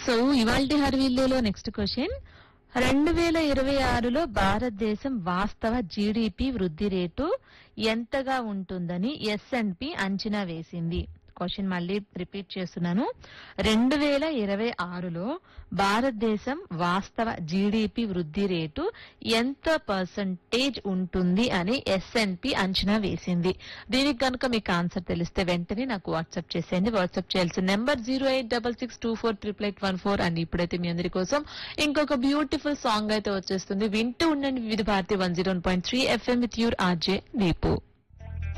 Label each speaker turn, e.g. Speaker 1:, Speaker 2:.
Speaker 1: So ఇవాల్టి హర్వీల్లులో next question 2026లో భారతదేశం వాస్తవ జీడీపీ వృద్ధి రేటు ఎంతగా ఉంటుందని S&P అంచనా వేసింది. క్వశ్చన్ మళ్ళీ రిపీట్ చేస్తున్నాను. 2026లో భారతదేశం వాస్తవ జీడీపీ వృద్ధి రేటు ఎంత పర్సంటేజ్ ఉంటుంది అని S&P అంచనా వేసింది. దీనికి కనుక మీకు ఆన్సర్ తెలిస్తే వెంటనే నాకు వాట్సాప్ చేసేయండి. వాట్సాప్ చేయాల్సిన నెంబర్ 08662488814. అండ్ ఇప్పుడైతే మీ అందరి కోసం ఇంకొక బ్యూటిఫుల్ సాంగ్ అయితే వచ్చేస్తుంది. వింటూ ఉండండి వివిధ Bharati 101.3 FM with your RJ Deepu.